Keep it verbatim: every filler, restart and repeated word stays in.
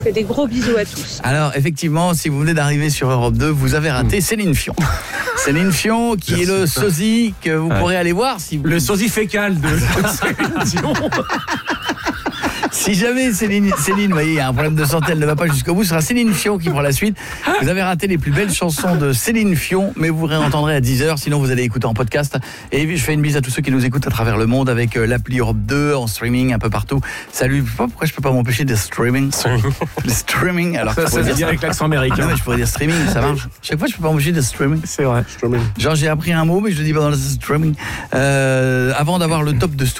fais des gros bisous à tous. Alors, effectivement, si vous venez d'arriver sur Europe deux, vous avez raté mmh. Céline Fion. Céline Fion, qui Merci. Est le sosie que vous ouais. pourrez aller voir. Si vous... Le sosie fécal de Céline Dion. Si jamais Céline, Céline, vous voyez, il y a un problème de santé, elle ne va pas jusqu'au bout, ce sera Céline Fion qui prend la suite. Vous avez raté les plus belles chansons de Céline Fion, mais vous réentendrez à dix heures, sinon vous allez écouter en podcast. Et je fais une bise à tous ceux qui nous écoutent à travers le monde avec l'appli Europe deux, en streaming, un peu partout. Salut, je sais pas pourquoi je peux pas m'empêcher de streaming. Le streaming, alors ça, ça se dit avec l'accent américain. Non, mais je pourrais dire streaming, ça marche. Chaque fois, je peux pas m'empêcher de streaming. C'est vrai, streaming. Genre, j'ai appris un mot, mais je le dis pas dans le streaming. Euh, avant d'avoir le top de Stu